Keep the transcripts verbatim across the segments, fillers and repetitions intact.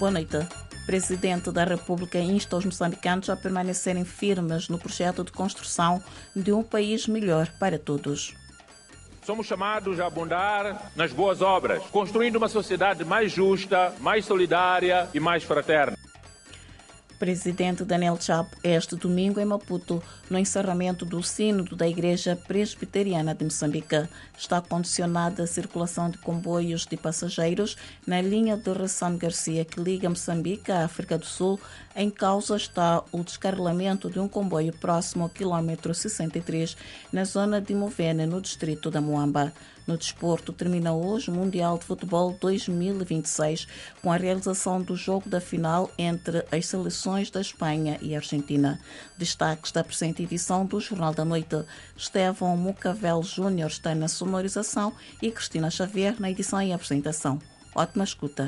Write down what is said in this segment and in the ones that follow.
Boa noite. O Presidente da República insta os moçambicanos a permanecerem firmes no projeto de construção de um país melhor para todos. Somos chamados a abundar nas boas obras, construindo uma sociedade mais justa, mais solidária e mais fraterna. Presidente Daniel Chapo, este domingo em Maputo, no encerramento do Sínodo da Igreja Presbiteriana de Moçambique. Está condicionada a circulação de comboios de passageiros na linha de Ressam Garcia, que liga Moçambique à África do Sul. Em causa está o descarrilamento de um comboio próximo ao quilômetro sessenta e três, na zona de Movene, no distrito da Moamba. No desporto, termina hoje o Mundial de Futebol dois mil e vinte e seis, com a realização do jogo da final entre as seleções da Espanha e Argentina. Destaques da presente edição do Jornal da Noite. Estevão Mucavel Júnior está na sonorização e Cristina Xavier na edição e apresentação. Ótima escuta.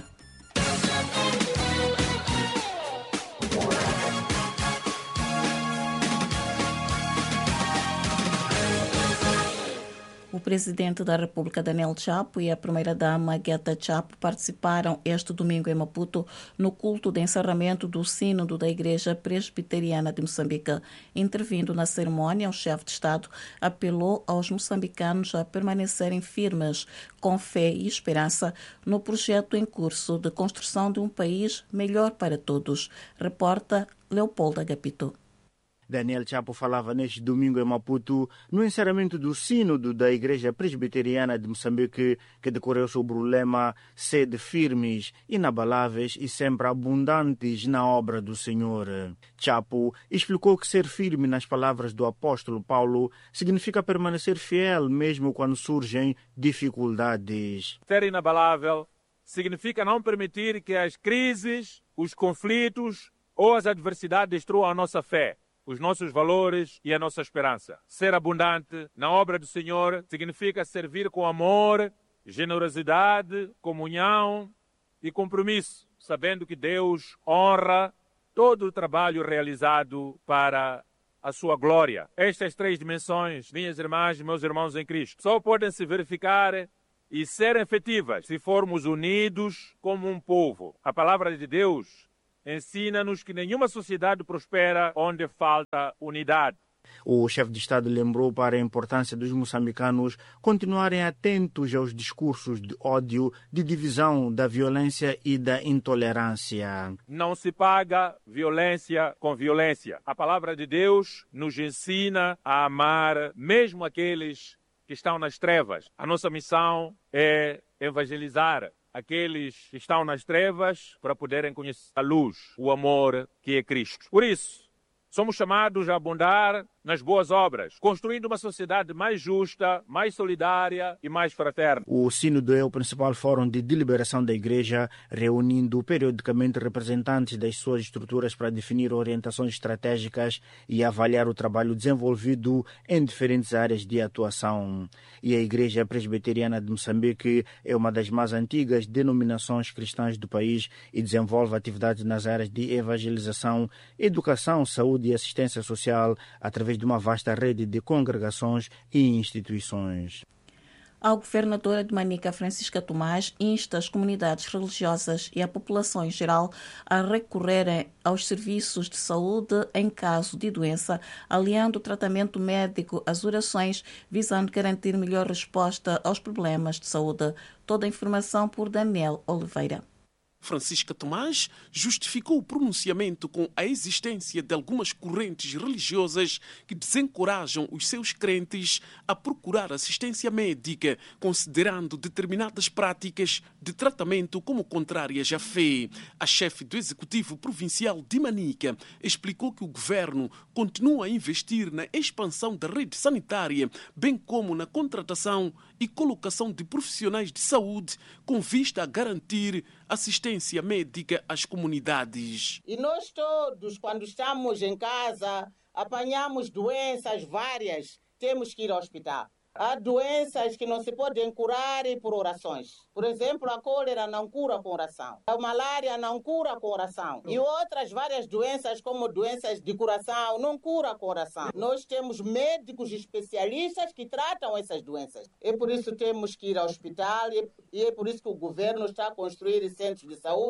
O Presidente da República, Daniel Chapo, e a Primeira-Dama, Gueta Chapo, participaram este domingo em Maputo no culto de encerramento do Sínodo da Igreja Presbiteriana de Moçambique. Intervindo na cerimônia, o chefe de Estado apelou aos moçambicanos a permanecerem firmes, com fé e esperança, no projeto em curso de construção de um país melhor para todos. Reporta Leopoldo Agapito. Daniel Chapo falava neste domingo em Maputo no encerramento do Sínodo da Igreja Presbiteriana de Moçambique, que decorreu sob o lema Sede firmes, inabaláveis e sempre abundantes na obra do Senhor. Chapo explicou que ser firme nas palavras do apóstolo Paulo significa permanecer fiel mesmo quando surgem dificuldades. Ser inabalável significa não permitir que as crises, os conflitos ou as adversidades destruam a nossa fé, os nossos valores e a nossa esperança. Ser abundante na obra do Senhor significa servir com amor, generosidade, comunhão e compromisso, sabendo que Deus honra todo o trabalho realizado para a sua glória. Estas três dimensões, minhas irmãs e meus irmãos em Cristo, só podem se verificar e ser efetivas se formos unidos como um povo. A palavra de Deus ensina-nos que nenhuma sociedade prospera onde falta unidade. O chefe de Estado lembrou para a importância dos moçambicanos continuarem atentos aos discursos de ódio, de divisão, da violência e da intolerância. Não se paga violência com violência. A palavra de Deus nos ensina a amar mesmo aqueles que estão nas trevas. A nossa missão é evangelizar aqueles que estão nas trevas para poderem conhecer a luz, o amor que é Cristo. Por isso, somos chamados a abundar nas boas obras, construindo uma sociedade mais justa, mais solidária e mais fraterna. O Sínodo é o principal fórum de deliberação da Igreja, reunindo periodicamente representantes das suas estruturas para definir orientações estratégicas e avaliar o trabalho desenvolvido em diferentes áreas de atuação. E a Igreja Presbiteriana de Moçambique é uma das mais antigas denominações cristãs do país e desenvolve atividades nas áreas de evangelização, educação, saúde e assistência social através de uma vasta rede de congregações e instituições. A governadora de Manica, Francisca Tomás, insta as comunidades religiosas e a população em geral a recorrerem aos serviços de saúde em caso de doença, aliando o tratamento médico às orações, visando garantir melhor resposta aos problemas de saúde. Toda a informação por Daniel Oliveira. Francisca Tomás justificou o pronunciamento com a existência de algumas correntes religiosas que desencorajam os seus crentes a procurar assistência médica, considerando determinadas práticas de tratamento como contrárias à fé. A chefe do Executivo Provincial de Manica explicou que o governo continua a investir na expansão da rede sanitária, bem como na contratação e colocação de profissionais de saúde com vista a garantir assistência médica às comunidades. E nós todos, quando estamos em casa, apanhamos doenças várias, temos que ir ao hospital. Há doenças que não se podem curar por orações. Por exemplo, a cólera não cura com oração. A malária não cura com oração. E outras várias doenças, como doenças de coração, não cura com oração. Nós temos médicos especialistas que tratam essas doenças. É por isso que temos que ir ao hospital e é por isso que o governo está a construir centros de saúde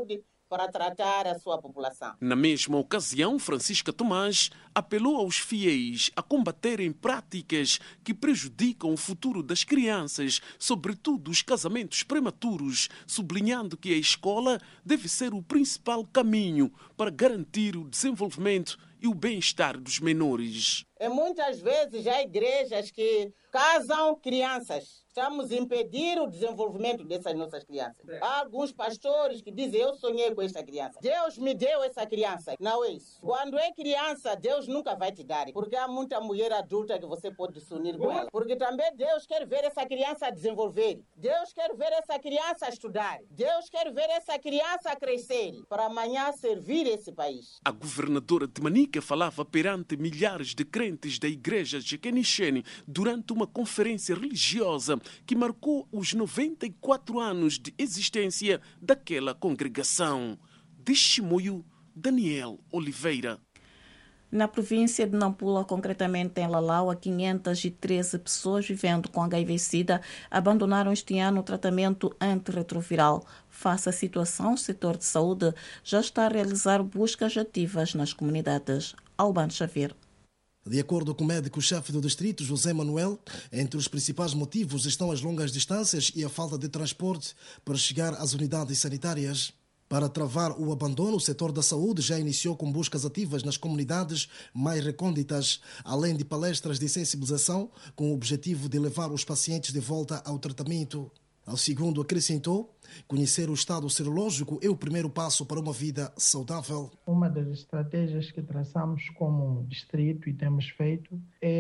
para tratar a sua população. Na mesma ocasião, Francisca Tomás apelou aos fiéis a combaterem práticas que prejudicam o futuro das crianças, sobretudo os casamentos prematuros, sublinhando que a escola deve ser o principal caminho para garantir o desenvolvimento e o bem-estar dos menores. E muitas vezes há igrejas que casam crianças. Estamos a impedir o desenvolvimento dessas nossas crianças. Há alguns pastores que dizem, eu sonhei com esta criança. Deus me deu essa criança. Não é isso. Quando é criança, Deus nunca vai te dar. Porque há muita mulher adulta que você pode se unir com ela. Porque também Deus quer ver essa criança desenvolver. Deus quer ver essa criança estudar. Deus quer ver essa criança crescer. Para amanhã servir esse país. A governadora de Manica falava perante milhares de crentes da igreja de Kenishene durante uma conferência religiosa que marcou os noventa e quatro anos de existência daquela congregação. De Chimoio, Daniel Oliveira. Na província de Nampula, concretamente em Lalau, quinhentas e treze pessoas vivendo com H I V-Sida abandonaram este ano o tratamento antirretroviral. Face à situação, o setor de saúde já está a realizar buscas ativas nas comunidades. Albano Xavier. De acordo com o médico-chefe do distrito, José Manuel, entre os principais motivos estão as longas distâncias e a falta de transporte para chegar às unidades sanitárias. Para travar o abandono, o setor da saúde já iniciou com buscas ativas nas comunidades mais recônditas, além de palestras de sensibilização, com o objetivo de levar os pacientes de volta ao tratamento. Ao segundo, acrescentou, conhecer o estado serológico é o primeiro passo para uma vida saudável. Uma das estratégias que traçamos como distrito e temos feito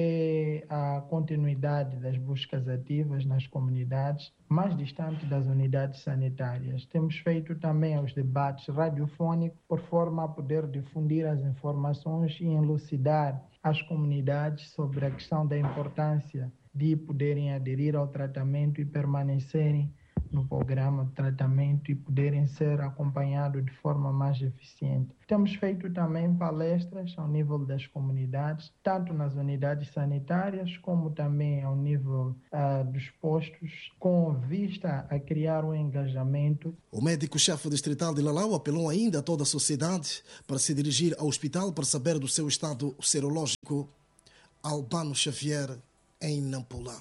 é a continuidade das buscas ativas nas comunidades mais distantes das unidades sanitárias. Temos feito também os debates radiofônicos por forma a poder difundir as informações e elucidar as comunidades sobre a questão da importância de poderem aderir ao tratamento e permanecerem no programa de tratamento e poderem ser acompanhados de forma mais eficiente. Temos feito também palestras ao nível das comunidades, tanto nas unidades sanitárias como também ao nível uh, dos postos, com vista a criar um engajamento. O médico-chefe distrital de Lalau apelou ainda a toda a sociedade para se dirigir ao hospital para saber do seu estado serológico. Albano Xavier, em Nampula.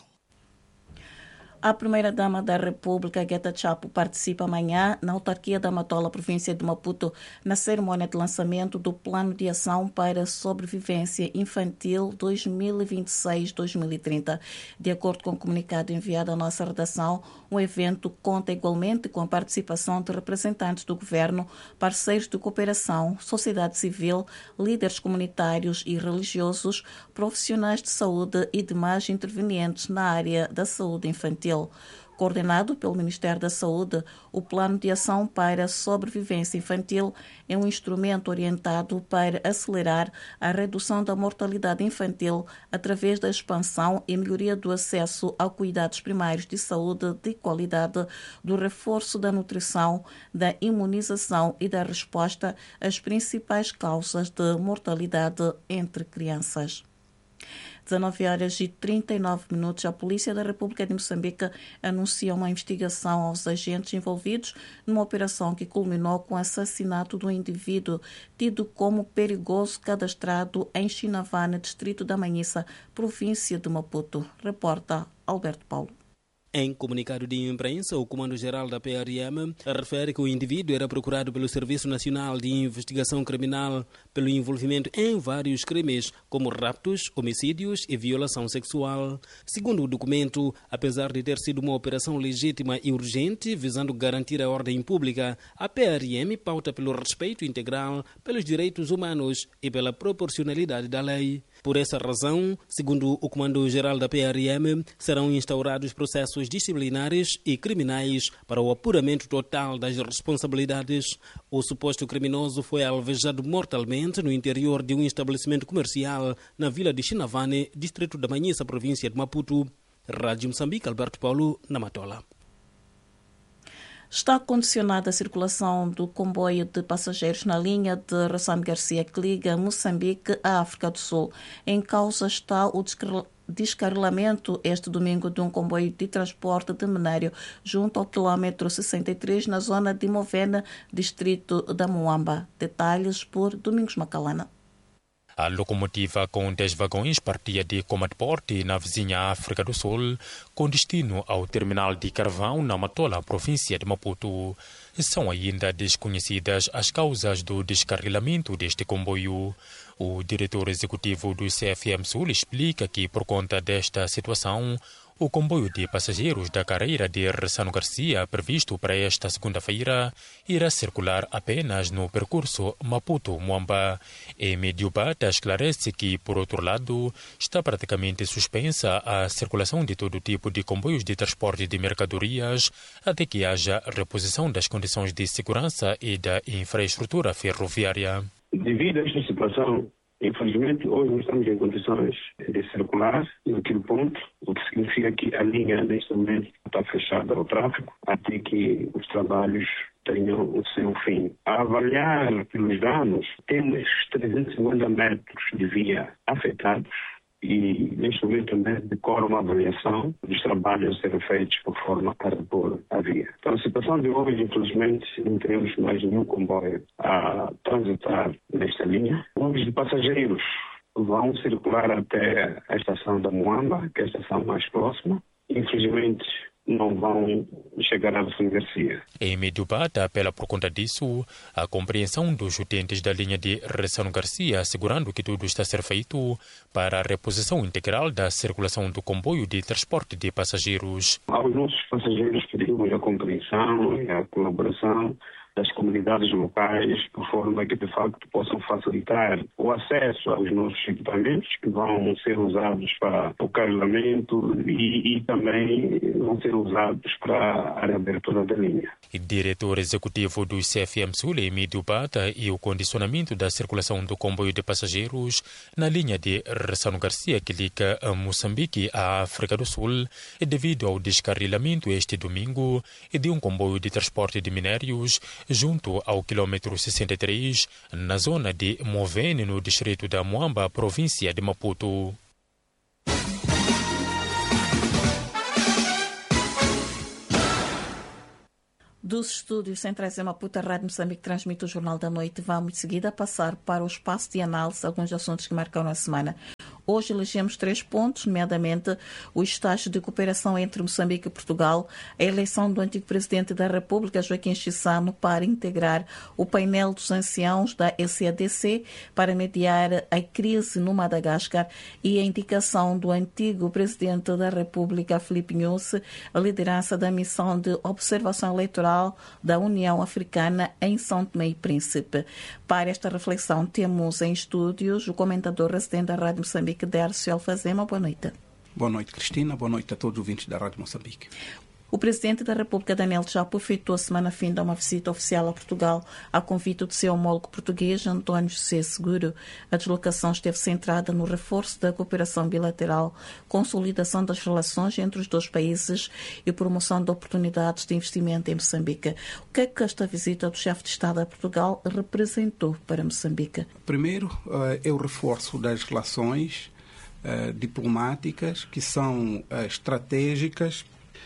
A primeira-dama da República, Guetta Chapo, participa amanhã na autarquia da Matola, província de Maputo, na cerimônia de lançamento do Plano de Ação para a Sobrevivência Infantil dois mil e vinte e seis a dois mil e trinta. De acordo com o comunicado enviado à nossa redação, o evento conta igualmente com a participação de representantes do governo, parceiros de cooperação, sociedade civil, líderes comunitários e religiosos, profissionais de saúde e demais intervenientes na área da saúde infantil. Coordenado pelo Ministério da Saúde, o Plano de Ação para a Sobrevivência Infantil é um instrumento orientado para acelerar a redução da mortalidade infantil através da expansão e melhoria do acesso a cuidados primários de saúde de qualidade, do reforço da nutrição, da imunização e da resposta às principais causas de mortalidade entre crianças. dezenove horas e trinta e nove minutos, a Polícia da República de Moçambique anuncia uma investigação aos agentes envolvidos numa operação que culminou com o assassinato do indivíduo tido como perigoso cadastrado em Chinavane, distrito da Manhissa, província de Maputo. Reporta Alberto Paulo. Em comunicado de imprensa, o Comando-Geral da P R M refere que o indivíduo era procurado pelo Serviço Nacional de Investigação Criminal pelo envolvimento em vários crimes, como raptos, homicídios e violação sexual. Segundo o documento, apesar de ter sido uma operação legítima e urgente visando garantir a ordem pública, a P R M pauta pelo respeito integral pelos direitos humanos e pela proporcionalidade da lei. Por essa razão, segundo o Comando-Geral da P R M, serão instaurados processos disciplinares e criminais para o apuramento total das responsabilidades. O suposto criminoso foi alvejado mortalmente no interior de um estabelecimento comercial na vila de Chinavane, distrito da Manhissa, província de Maputo. Rádio Moçambique, Alberto Paulo, na Matola. Está condicionada a circulação do comboio de passageiros na linha de Rassam Garcia que liga Moçambique à África do Sul. Em causa está o descarrilamento este domingo de um comboio de transporte de minério junto ao quilômetro sessenta e três na zona de Movena, distrito da Moamba. Detalhes por Domingos Macalana. A locomotiva com dez vagões partia de Comatport, na vizinha África do Sul, com destino ao terminal de Carvão, na Matola, província de Maputo. São ainda desconhecidas as causas do descarrilamento deste comboio. O diretor executivo do C F M Sul explica que, por conta desta situação, o comboio de passageiros da carreira de Ressano Garcia, previsto para esta segunda-feira, irá circular apenas no percurso Maputo-Moamba. E Mediobata esclarece que, por outro lado, está praticamente suspensa a circulação de todo tipo de comboios de transporte de mercadorias até que haja reposição das condições de segurança e da infraestrutura ferroviária. Devido a esta situação, infelizmente, hoje não estamos em condições de circular naquele ponto, o que significa que a linha, neste momento, está fechada ao tráfego até que os trabalhos tenham o seu fim. A avaliar pelos danos, temos trezentos e cinquenta metros de via afetados e, neste momento, também decorre uma avaliação dos trabalhos a serem feitos por forma a repor a via. Então, a situação de hoje, infelizmente, não temos mais nenhum comboio a transitar nesta linha. Os de passageiros vão circular até a estação da Moamba, que é a estação mais próxima. Infelizmente, não vão chegar a Ressano Garcia. Em Mediobata apela por conta disso a compreensão dos utentes da linha de Ressano Garcia, assegurando que tudo está a ser feito para a reposição integral da circulação do comboio de transporte de passageiros. Aos nossos passageiros pedimos a compreensão e a colaboração das comunidades locais, por forma que, de facto, possam facilitar o acesso aos nossos equipamentos, que vão ser usados para o carregamento e, e também vão ser usados para a reabertura da linha. O diretor executivo do C F M Sul, Emílio Bata, e o condicionamento da circulação do comboio de passageiros na linha de Ressano Garcia, que liga a Moçambique à África do Sul, é devido ao descarrilamento este domingo de um comboio de transporte de minérios junto ao quilômetro sessenta e três, na zona de Movene, no distrito da Moamba, província de Maputo. Dos estúdios centrais em Maputo, a Rádio Moçambique transmite o Jornal da Noite. Vamos de seguida passar para o espaço de análise de alguns assuntos que marcaram a semana. Hoje elegemos três pontos, nomeadamente o estágio de cooperação entre Moçambique e Portugal, a eleição do antigo presidente da República, Joaquim Chissano, para integrar o painel dos anciãos da E C A D C para mediar a crise no Madagascar e a indicação do antigo presidente da República, Filipe Nyusi, a liderança da missão de observação eleitoral da União Africana em São Tomé e Príncipe. Para esta reflexão, temos em estúdios o comentador residente da Rádio Moçambique, Dércio Alfazema. Boa noite. Boa noite, Cristina. Boa noite a todos os ouvintes da Rádio Moçambique. O presidente da República, Daniel Chapo, efetuou a semana finda uma visita oficial a Portugal a convite do seu homólogo português, António José Seguro. A deslocação esteve centrada no reforço da cooperação bilateral, consolidação das relações entre os dois países e promoção de oportunidades de investimento em Moçambique. O que é que esta visita do chefe de Estado a Portugal representou para Moçambique? Primeiro, é o reforço das relações diplomáticas, que são estratégicas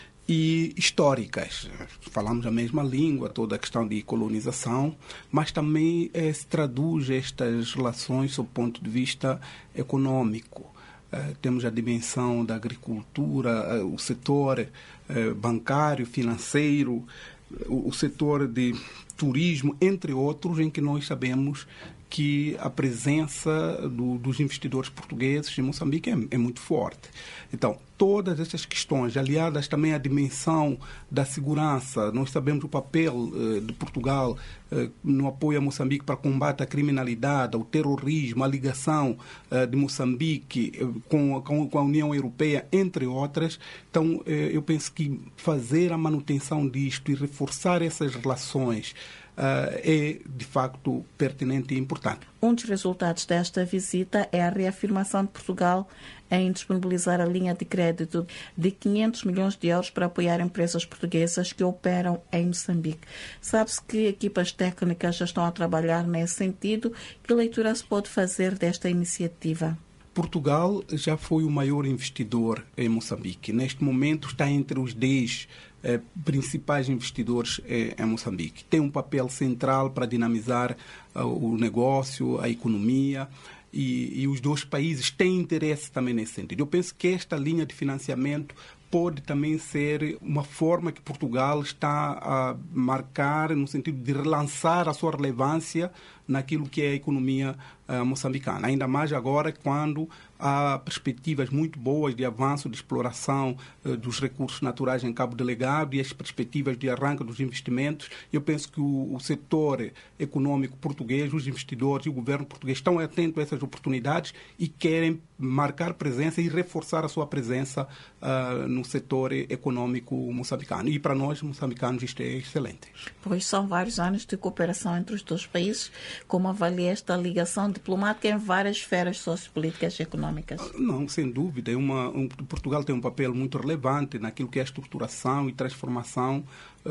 e históricas. Falamos a mesma língua, toda a questão de colonização, mas também eh, se traduz estas relações sob o ponto de vista econômico. Eh, temos a dimensão da agricultura, eh, o setor eh, bancário, financeiro, o, o setor de turismo, entre outros, em que nós sabemos que a presença do, dos investidores portugueses em Moçambique é, é muito forte. Então, todas essas questões, aliadas também à dimensão da segurança, nós sabemos o papel eh, de Portugal eh, no apoio a Moçambique para combate à criminalidade, ao terrorismo, à ligação eh, de Moçambique eh, com, com, com a União Europeia, entre outras. Então, eh, eu penso que fazer a manutenção disto e reforçar essas relações Uh, é, de facto, pertinente e importante. Um dos resultados desta visita é a reafirmação de Portugal em disponibilizar a linha de crédito de quinhentos milhões de euros para apoiar empresas portuguesas que operam em Moçambique. Sabe-se que equipas técnicas já estão a trabalhar nesse sentido. Que leitura se pode fazer desta iniciativa? Portugal já foi o maior investidor em Moçambique. Neste momento está entre os dez eh, principais investidores eh, em Moçambique. Tem um papel central para dinamizar uh, o negócio, a economia, e, e os dois países têm interesse também nesse sentido. Eu penso que esta linha de financiamento pode também ser uma forma que Portugal está a marcar no sentido de relançar a sua relevância naquilo que é a economia uh, moçambicana. Ainda mais agora quando há perspectivas muito boas de avanço, de exploração uh, dos recursos naturais em Cabo Delegado e as perspectivas de arranque dos investimentos. Eu penso que o, o setor econômico português, os investidores e o governo português estão atentos a essas oportunidades e querem marcar presença e reforçar a sua presença uh, no setor econômico moçambicano. E para nós, moçambicanos, isto é excelente. Pois são vários anos de cooperação entre os dois países. Como avalia esta ligação diplomática em várias esferas sociopolíticas e econômicas? Não, sem dúvida. É uma, um, Portugal tem um papel muito relevante naquilo que é a estruturação e transformação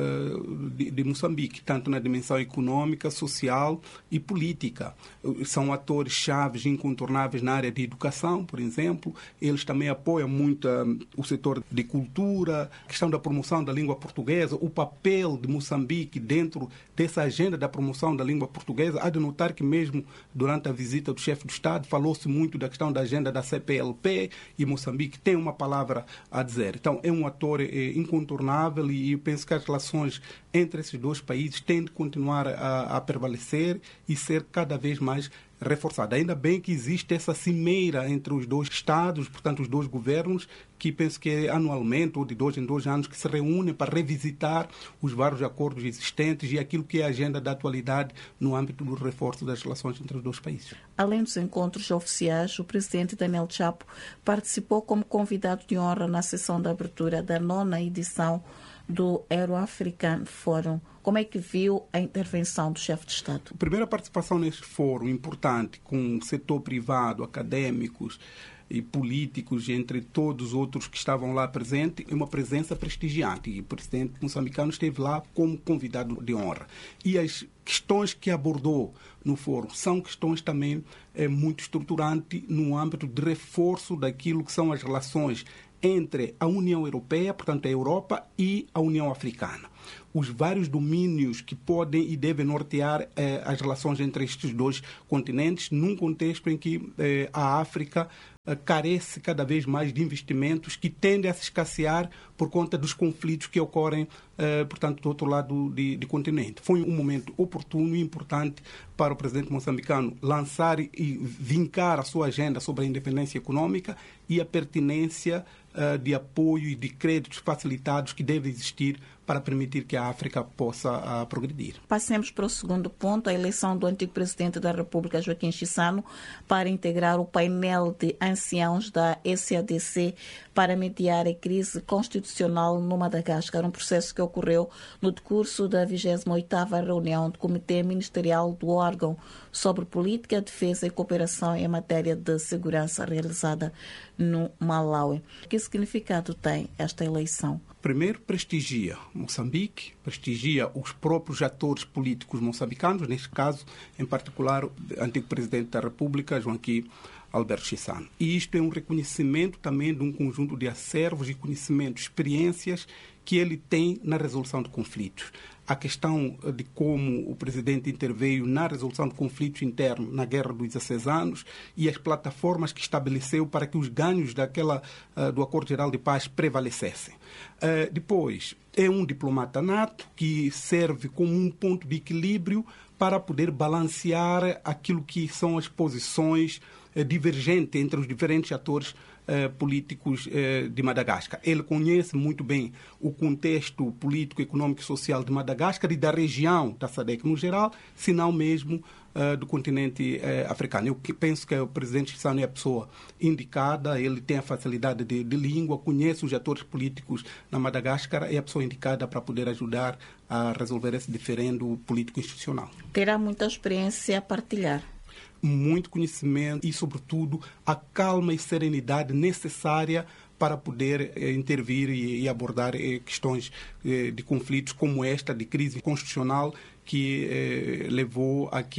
uh, de, de Moçambique, tanto na dimensão econômica, social e política. São atores chaves incontornáveis na área de educação, por exemplo. Eles também apoiam muito uh, o setor de cultura, a questão da promoção da língua portuguesa, o papel de Moçambique dentro dessa agenda da promoção da língua portuguesa. Há de notar que mesmo durante a visita do chefe do Estado falou-se muito da questão da agenda da C P L P e Moçambique tem uma palavra a dizer. Então é um ator é, incontornável e eu penso que as relações entre esses dois países têm de continuar a, a prevalecer e ser cada vez mais reforçada. Ainda bem que existe essa cimeira entre os dois Estados, portanto, os dois governos, que penso que é anualmente, ou de dois em dois anos, que se reúnem para revisitar os vários acordos existentes e aquilo que é a agenda da atualidade no âmbito do reforço das relações entre os dois países. Além dos encontros oficiais, o presidente Daniel Chapo participou como convidado de honra na sessão de abertura da nona edição do Euro-African Forum. Como é que viu a intervenção do chefe de Estado? A primeira participação neste fórum importante, com o setor privado, acadêmicos e políticos, entre todos os outros que estavam lá presentes, é uma presença prestigiante. E o presidente moçambicano esteve lá como convidado de honra. E as questões que abordou no fórum são questões também é, muito estruturantes no âmbito de reforço daquilo que são as relações entre a União Europeia, portanto a Europa, e a União Africana. Os vários domínios que podem e devem nortear eh, as relações entre estes dois continentes, num contexto em que eh, a África eh, carece cada vez mais de investimentos que tendem a se escassear por conta dos conflitos que ocorrem, eh, portanto, do outro lado de, de continente. Foi um momento oportuno e importante para o presidente moçambicano lançar e vincar a sua agenda sobre a independência econômica e a pertinência uh, de apoio e de créditos facilitados que devem existir para permitir que a África possa uh, progredir. Passemos para o segundo ponto, a eleição do antigo presidente da República, Joaquim Chissano, para integrar o painel de anciãos da S A D C para mediar a crise constitucional no Madagascar, um processo que ocorreu no decurso da vigésima oitava reunião do Comitê Ministerial do órgão sobre política, defesa e cooperação em matéria de segurança realizada no Malawi. Que significado tem esta eleição? Primeiro, prestigia Moçambique, prestigia os próprios atores políticos moçambicanos, neste caso, em particular, o antigo presidente da República, Joaquim Alberto Chissano. E isto é um reconhecimento também de um conjunto de acervos e conhecimentos, experiências que ele tem na resolução de conflitos. A questão de como o presidente interveio na resolução de conflitos internos na Guerra dos dezesseis anos e as plataformas que estabeleceu para que os ganhos daquela, uh, do Acordo Geral de Paz prevalecessem. Uh, depois, é um diplomata nato que serve como um ponto de equilíbrio para poder balancear aquilo que são as posições uh, divergentes entre os diferentes atores Uh, políticos uh, de Madagascar. Ele conhece muito bem o contexto político, econômico e social de Madagascar e da região da S A D C no geral, se não mesmo uh, do continente uh, africano. Eu penso que o presidente Chissano é a pessoa indicada, ele tem a facilidade de, de língua, conhece os atores políticos na Madagascar, é a pessoa indicada para poder ajudar a resolver esse diferendo político-institucional. Terá muita experiência a partilhar. Muito conhecimento e, sobretudo, a calma e serenidade necessária para poder eh, intervir e, e abordar eh, questões eh, de conflitos como esta, de crise constitucional, que eh, levou a que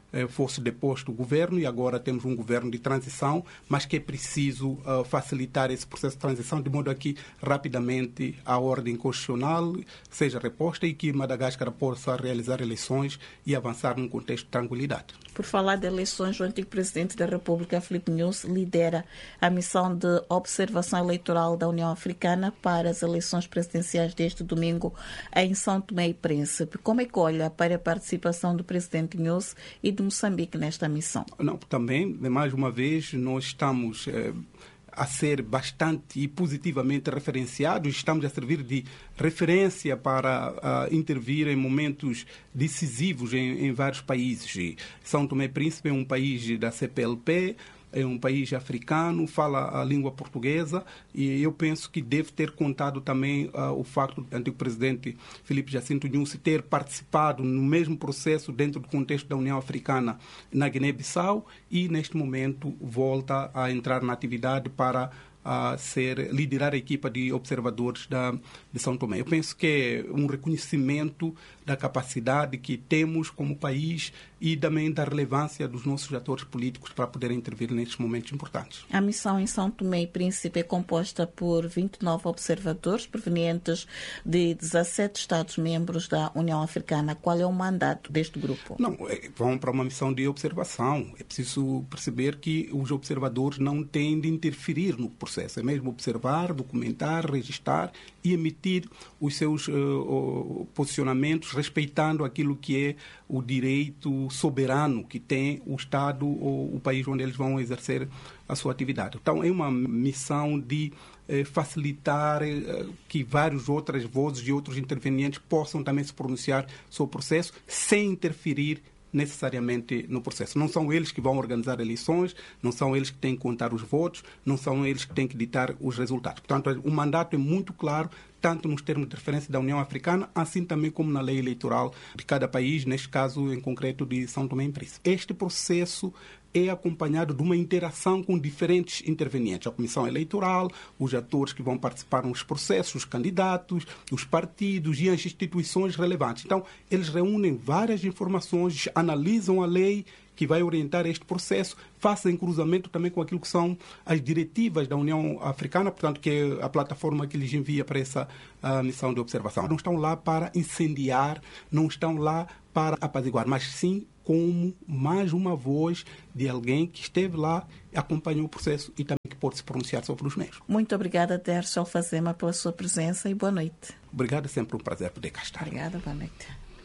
fosse deposto o governo, e agora temos um governo de transição, mas que é preciso uh, facilitar esse processo de transição de modo a que rapidamente a ordem constitucional seja reposta e que Madagascar possa realizar eleições e avançar num contexto de tranquilidade. Por falar de eleições, o antigo presidente da República, Filipe Nyusi, lidera a missão de observação eleitoral da União Africana para as eleições presidenciais deste domingo em São Tomé e Príncipe. Como é que olha para a participação do presidente Nyusi e de Moçambique nesta missão? Não, também, mais uma vez, nós estamos eh, a ser bastante e positivamente referenciados, estamos a servir de referência para uh, intervir em momentos decisivos em, em vários países. E São Tomé e Príncipe é um país da C P L P, é um país africano, fala a língua portuguesa, e eu penso que deve ter contado também uh, o facto do antigo presidente Filipe Jacinto Nyusi ter participado no mesmo processo dentro do contexto da União Africana na Guiné-Bissau, e neste momento volta a entrar na atividade para a ser, liderar a equipa de observadores da, de São Tomé. Eu penso que é um reconhecimento da capacidade que temos como país e também da relevância dos nossos atores políticos para poderem intervir nestes momentos importantes. A missão em São Tomé e Príncipe é composta por vinte e nove observadores provenientes de dezassete Estados-membros da União Africana. Qual é o mandato deste grupo? Não, vão para uma missão de observação. É preciso perceber que os observadores não têm de interferir no processo. É mesmo observar, documentar, registrar e emitir os seus uh, posicionamentos respeitando aquilo que é o direito soberano que tem o Estado ou o país onde eles vão exercer a sua atividade. Então, é uma missão de eh, facilitar eh, que várias outras vozes e outros intervenientes possam também se pronunciar sobre o processo sem interferir necessariamente no processo. Não são eles que vão organizar eleições, não são eles que têm que contar os votos, não são eles que têm que ditar os resultados. Portanto, o mandato é muito claro, tanto nos termos de referência da União Africana, assim também como na lei eleitoral de cada país, neste caso em concreto de São Tomé e Príncipe. Este processo é acompanhado de uma interação com diferentes intervenientes, a Comissão Eleitoral, os atores que vão participar nos processos, os candidatos, os partidos e as instituições relevantes. Então, eles reúnem várias informações, analisam a lei que vai orientar este processo, fazem cruzamento também com aquilo que são as diretivas da União Africana, portanto, que é a plataforma que lhes envia para essa uh, missão de observação. Não estão lá para incendiar, não estão lá para apaziguar, mas sim como mais uma voz de alguém que esteve lá, acompanhou o processo e também que pode se pronunciar sobre os mesmos. Muito obrigada, Dershel Fazema, pela sua presença e boa noite. Obrigado, é sempre um prazer poder cá estar. Obrigada, boa noite.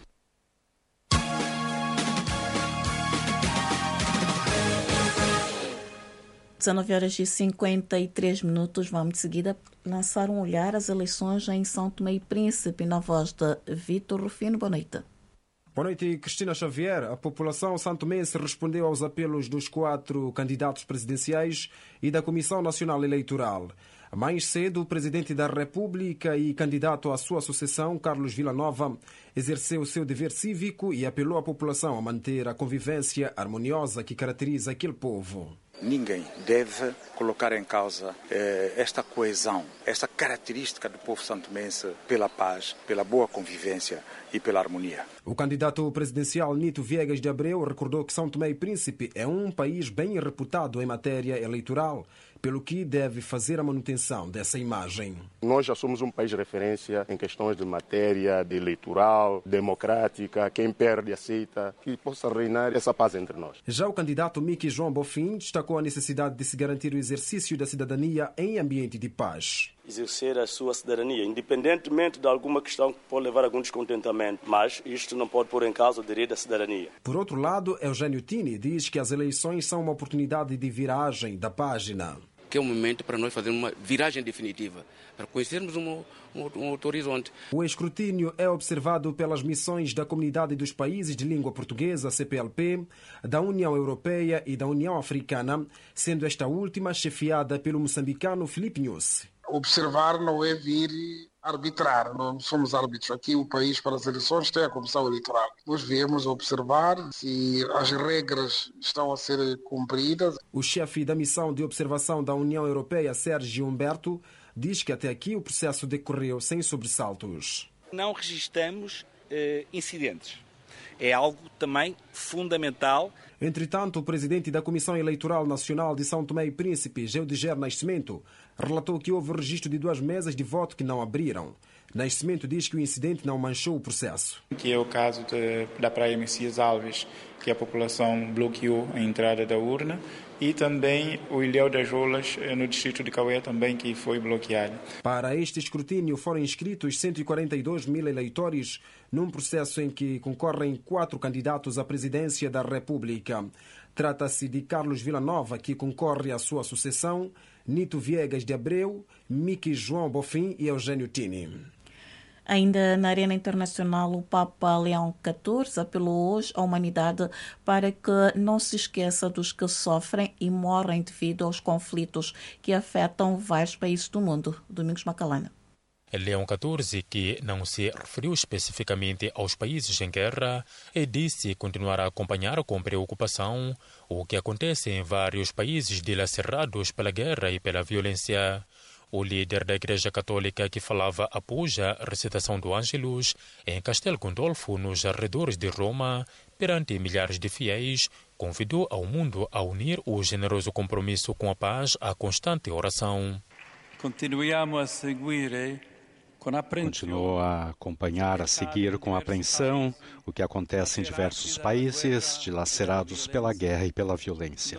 dezenove horas e cinquenta e três minutos. Vamos de seguida lançar um olhar às eleições em São Tomé e Príncipe, na voz de Vítor Rufino. Boa noite. Boa noite, Cristina Xavier. A população santomense respondeu aos apelos dos quatro candidatos presidenciais e da Comissão Nacional Eleitoral. Mais cedo, o Presidente da República e candidato à sua sucessão, Carlos Villanova, exerceu o seu dever cívico e apelou à população a manter a convivência harmoniosa que caracteriza aquele povo. Ninguém deve colocar em causa eh, esta coesão, esta característica do povo santomense pela paz, pela boa convivência e pela harmonia. O candidato presidencial Nito Viegas de Abreu recordou que São Tomé e Príncipe é um país bem reputado em matéria eleitoral, pelo que deve fazer a manutenção dessa imagem. Nós já somos um país de referência em questões de matéria de eleitoral, democrática, quem perde aceita, que possa reinar essa paz entre nós. Já o candidato Miki João Bofim destacou a necessidade de se garantir o exercício da cidadania em ambiente de paz. Exercer a sua cidadania, independentemente de alguma questão que pode levar a algum descontentamento, mas isto não pode pôr em causa o direito da cidadania. Por outro lado, Eugênio Tini diz que as eleições são uma oportunidade de viragem da página. Que é um momento para nós fazermos uma viragem definitiva, para conhecermos um, um, um outro horizonte. O escrutínio é observado pelas missões da Comunidade dos Países de Língua Portuguesa, C P L P, da União Europeia e da União Africana, sendo esta última chefiada pelo moçambicano Filipe Nyusi. Observar não é vir arbitrar, não somos árbitros. Aqui o país para as eleições tem a Comissão Eleitoral. Nós viemos observar se as regras estão a ser cumpridas. O chefe da missão de observação da União Europeia, Sérgio Humberto, diz que até aqui o processo decorreu sem sobressaltos. Não registramos eh, incidentes. é algo também fundamental. Entretanto, o presidente da Comissão Eleitoral Nacional de São Tomé e Príncipe, Geudiger Nascimento, relatou que houve registro de duas mesas de voto que não abriram. Nascimento diz que o incidente não manchou o processo. Que é o caso de, da Praia Messias Alves, que a população bloqueou a entrada da urna, e também o Ilhéu das Rolas, no distrito de Cauê, também que foi bloqueado. Para este escrutínio foram inscritos cento e quarenta e dois mil eleitores, num processo em que concorrem quatro candidatos à presidência da República. Trata-se de Carlos Villanova, que concorre à sua sucessão, Nito Viegas de Abreu, Miki João Bofim e Eugênio Tini. Ainda na arena internacional, o Papa Leão catorze apelou hoje à humanidade para que não se esqueça dos que sofrem e morrem devido aos conflitos que afetam vários países do mundo. Domingos Macalana. Leão catorze, que não se referiu especificamente aos países em guerra, e disse continuar a acompanhar com preocupação o que acontece em vários países dilacerados pela guerra e pela violência. O líder da Igreja Católica, que falava após a recitação do Ângelus em Castel Gandolfo, nos arredores de Roma, perante milhares de fiéis, convidou ao mundo a unir o generoso compromisso com a paz à constante oração. Continuiamo a seguire Continuou a acompanhar, a seguir com apreensão o que acontece em diversos países dilacerados pela guerra e pela violência.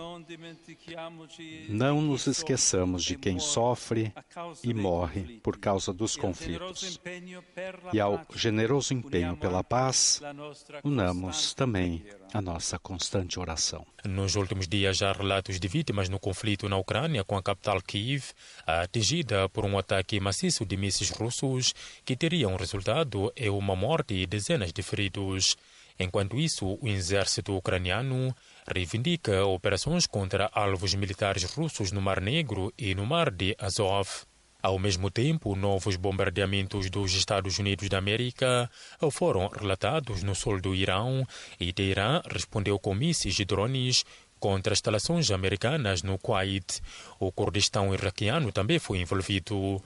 Não nos esqueçamos de quem sofre e morre por causa dos conflitos. E ao generoso empenho pela paz, unamos também a nossa constante oração. Nos últimos dias há relatos de vítimas no conflito na Ucrânia, com a capital Kiev atingida por um ataque maciço de mísseis russos que teriam resultado em uma morte e dezenas de feridos. Enquanto isso, o exército ucraniano reivindica operações contra alvos militares russos no Mar Negro e no Mar de Azov. Ao mesmo tempo, novos bombardeamentos dos Estados Unidos da América foram relatados no sul do Irão e Teherã respondeu com mísseis e drones contra instalações americanas no Kuwait. O Kurdistão iraquiano também foi envolvido.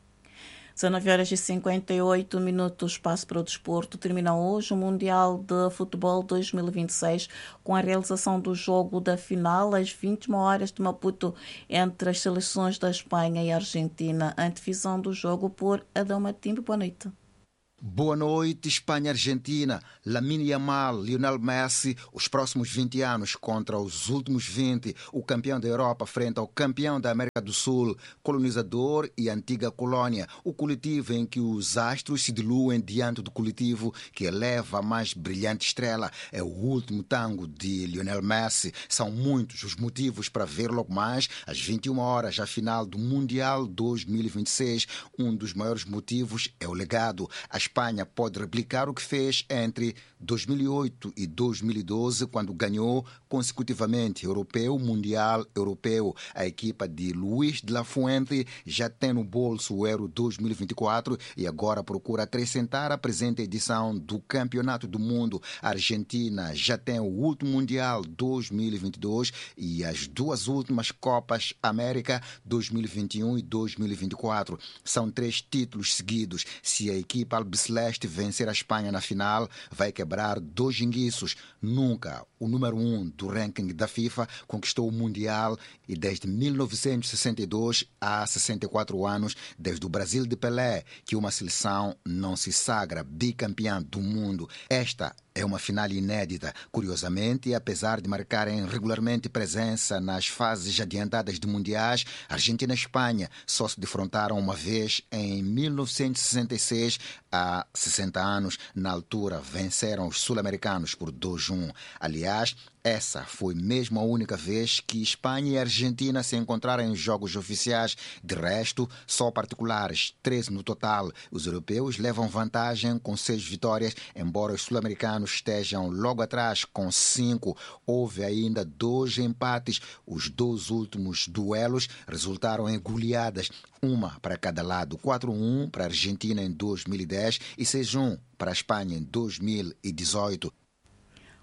dezenove horas e cinquenta e oito minutos, passo para o desporto. Termina hoje o Mundial de Futebol dois mil e vinte e seis com a realização do jogo da final às vinte e uma horas de Maputo entre as seleções da Espanha e a Argentina. A antevisão do jogo por Adão Matimbe. Boa noite. Boa noite, Espanha-Argentina. Lamine Yamal, Lionel Messi, os próximos vinte anos contra os últimos vinte. O campeão da Europa frente ao campeão da América do Sul, colonizador e antiga colônia. O coletivo em que os astros se diluem diante do coletivo que eleva a mais brilhante estrela. É o último tango de Lionel Messi. São muitos os motivos para ver logo mais às vinte e uma horas a final do Mundial dois mil e vinte e seis. Um dos maiores motivos é o legado. A Espanha pode replicar o que fez entre dois mil e oito e dois mil e doze, quando ganhou consecutivamente Europeu, Mundial, Europeu. A equipa de Luís de la Fuente já tem no bolso o Euro dois mil e vinte e quatro e agora procura acrescentar a presente edição do Campeonato do Mundo. A Argentina já tem o último Mundial dois mil e vinte e dois e as duas últimas Copas América dois mil e vinte e um e dois mil e vinte e quatro. São três títulos seguidos. Se a equipa albiceleste vencer a Espanha na final, vai quebrar dois jinguiços. Nunca o número um do ranking da FIFA conquistou o Mundial e desde mil novecentos e sessenta e dois, há sessenta e quatro anos, desde o Brasil de Pelé, que uma seleção não se sagra bicampeã do mundo. Esta é uma final inédita. Curiosamente, apesar de marcarem regularmente presença nas fases adiantadas de mundiais, Argentina e Espanha só se defrontaram uma vez em mil novecentos e sessenta e seis, há sessenta anos. Na altura, venceram os sul-americanos por dois a um. Aliás, essa foi mesmo a única vez que Espanha e Argentina se encontraram em jogos oficiais. De resto, só particulares, treze no total. Os europeus levam vantagem com seis vitórias, embora os sul-americanos estejam logo atrás com cinco. Houve ainda dois empates. Os dois últimos duelos resultaram em goleadas, uma para cada lado. quatro a um para a Argentina em dois mil e dez e seis a um para a Espanha em dois mil e dezoito.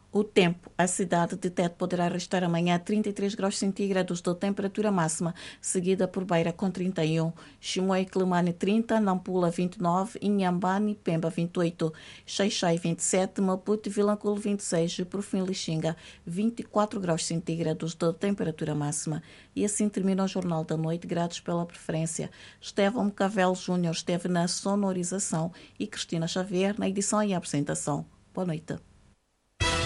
O tempo, a cidade de Tete poderá registrar amanhã trinta e três graus centígrados de temperatura máxima, seguida por Beira com trinta e um, Chimoio e Climane trinta, Nampula vinte e nove, Inhambane e Pemba vinte e oito, Xai-Xai vinte e sete, Maputo e Vilanculo vinte e seis e por fim Lixinga vinte e quatro graus centígrados de temperatura máxima. E assim termina o Jornal da Noite, gratos pela preferência. Estevão Cavel Júnior esteve na sonorização e Cristina Xavier na edição e apresentação. Boa noite.